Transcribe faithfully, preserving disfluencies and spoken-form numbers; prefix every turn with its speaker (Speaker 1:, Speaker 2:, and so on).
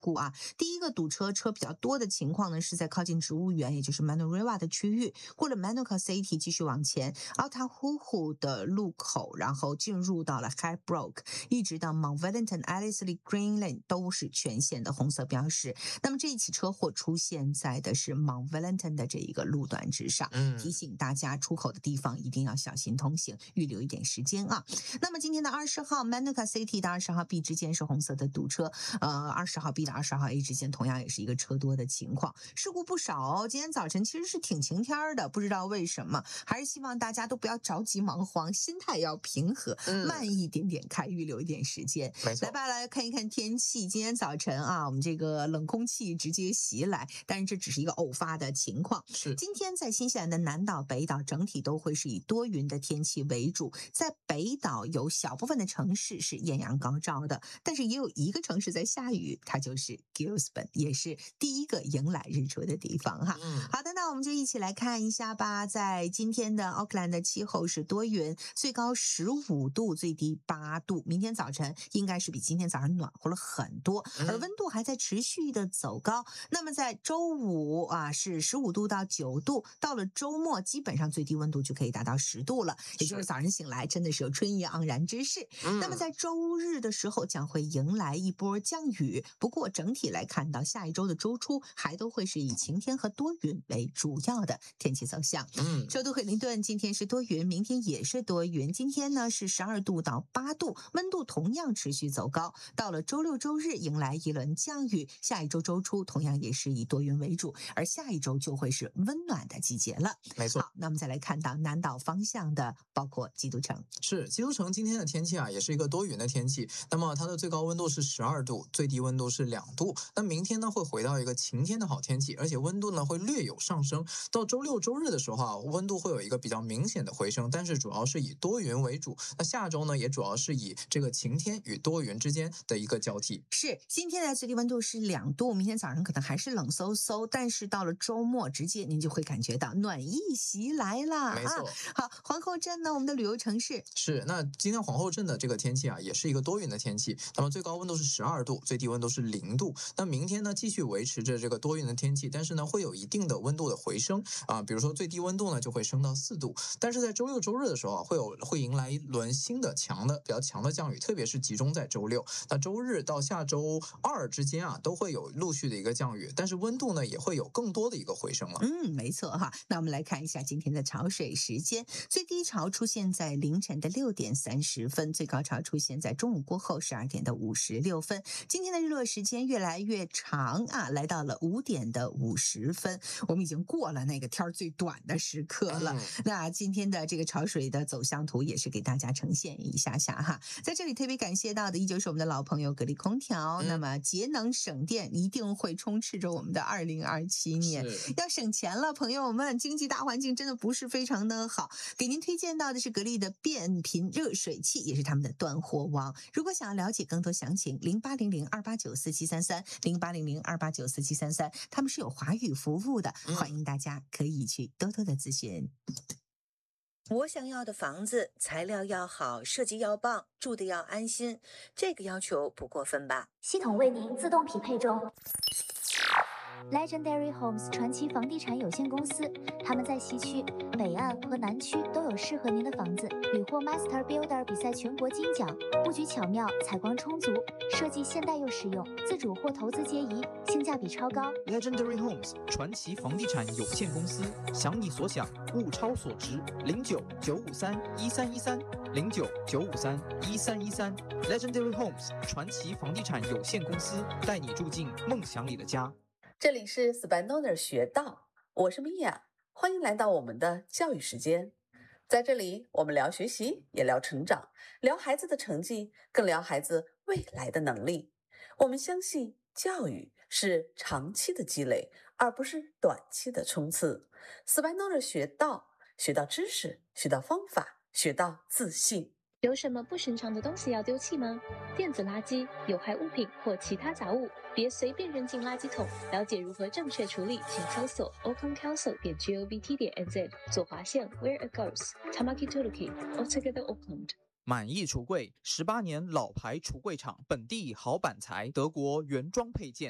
Speaker 1: 故啊。第一个堵车车比较多的情况呢，是在靠近植物园，也就是 Manurewa 的区域，过了 Manuka City 继续往前 Aotahuhu 的路口，然后进入到了 Highbrook， 一直到 Mount Wellington、Ellerslie Green Lane 都是全线的红色标识。那么这一起车祸出现在的是 Mount Wellington 的这一个路段之上，
Speaker 2: 嗯，
Speaker 1: 提醒大家出口的地方一定要小心通行，预留一点时间啊。那么今天的二十号 Manuka City 的二十号 B 之间是红色的堵车，呃，二十号 B 的二十号 A 之间同样也是一个车多的情况，事故不少哦。今天早晨其实是挺晴天的，不知道为什么，还是希望大家都不要着急忙慌，心态要平和，
Speaker 2: 嗯、
Speaker 1: 慢一点点开，预留一点时间。
Speaker 2: 没错，
Speaker 1: 来吧，来看一看天气。今天早晨啊，我们这个冷空气直接袭来，但是这只是一个偶发的情况。
Speaker 2: 是
Speaker 1: 今天在新西兰的南岛、北岛整体都会是以多云的天气为主，在北岛有小部分的城市是艳阳高照的，但是也有一个城市在下雨，它就是 Gisborne， 也是第一个迎来日出的地方哈。
Speaker 2: 嗯，
Speaker 1: 好的，那我们就一起来看一下吧。在今天的奥克兰的气候是多云，最高十五度，最低八度。明天早晨应该是比今天早上暖和了很多，而温度还在持续的走高。那么在周五啊是十五度到九度，到了周末基本上最低温度就可以达到十度了，也就是早上醒来真的是有春意盎然之势。
Speaker 2: 嗯、
Speaker 1: 那么在周日的时候将会迎来一波降雨，不过整体来看到下一周的周初还都会是以晴天和多云为主要的天气走向。
Speaker 2: 嗯，
Speaker 1: 首都惠灵顿今天是多云，明天也是多云，今天呢是十二度到八度，温度同样持续走高。到了周六周日迎来一轮降雨，下一周周初同样也是以多云为主，而下一周就会是温暖的季节了。
Speaker 2: 没错。
Speaker 1: 好，那么再来看到南岛方向的，包括基督城。
Speaker 2: 是基督城今天的天气啊，也是一个多云的天气。那么它的最高温度是十二度，最低温度是两度。那明天呢会回到一个晴天的好天气，而且温度呢会略有上升。到周六周日的时候啊，温度会有一个比较明显的回升，但是主要是以多云为主。那下周呢也主要是以这个晴天与多云之间的一个交替。
Speaker 1: 是今天的最低温度是两度，明天早上可能还是冷飕飕，但是到了周末直接您就会感觉到暖意袭来了。
Speaker 2: 没错、
Speaker 1: 啊、好，皇后镇呢，我们的旅游城市
Speaker 2: 是。那今天皇后镇的这个天气啊，也是一个多云的天气。那么最高温度是十二度，最低温度是零度。那明天呢继续维持着这个多云的天气，但是呢会有一定的温度的回升啊，比如说最低温度呢就会升到四度。但是在周六周日的时候啊，会有会迎来一轮新的强的比较强的降雨，特别是集中在周六。那周日到下周二之间啊，都会有陆续的一个降雨，但是温度呢也会有更多的一个回升了。
Speaker 1: 嗯，没错哈。那我们来看一下今天的潮水时间，最低潮出现在凌晨的六点三十分，最高潮出现在中午过后十二点的五十六分。今天的日落时间越来越长啊，来到了五点的五十分，我们已经过了那个天最短的时刻了。嗯、那今天的这个潮水的走向图也是给大家呈现一下下哈。在这里特别感谢到的依旧是我们的老朋友格力空调，嗯、那么节能省电一定会充斥着我们的二零二七年，要省钱了，朋友们，经济大环境真的不是非常的好。给您推荐到的是格力的变频热水器，也是他们的断货王。如果想要了解更多详情，零八零零二八九四七三三，零八零零二八九四七三三，他们是有华语服务的，欢迎大家可以去多多的咨询。我想要的房子，材料要好，设计要棒，住的要安心，这个要求不过分吧？
Speaker 3: 系统为您自动匹配中。Legendary Homes 传奇房地产有限公司，他们在西区、北岸和南区都有适合您的房子，屡获 Master Builder 比赛全国金奖，布局巧妙，采光充足，设计现代又实用，自主或投资皆宜，性价比超高。
Speaker 4: Legendary Homes 传奇房地产有限公司，想你所想，物超所值，零九九五三一三一三，零九九五三一三一三。Legendary Homes 传奇房地产有限公司，带你住进梦想里的家。
Speaker 5: 这里是 Spinoner 学道，我是米娅，欢迎来到我们的教育时间。在这里，我们聊学习，也聊成长，聊孩子的成绩，更聊孩子未来的能力。我们相信教育是长期的积累，而不是短期的冲刺。Spinoner 学道，学到知识，学到方法，学到自信。
Speaker 6: 有什么不寻常的东西要丢弃吗？电子垃圾、有害物品或其他杂物，别随便扔进垃圾桶。了解如何正确处理，请搜索 auckland council 点 govt 点 nz 左滑线 Where it goes Tamaki Tuluki Altogether Auckland。
Speaker 4: 满意橱柜，十八年老牌橱柜厂，本地好板材，德国原装配件。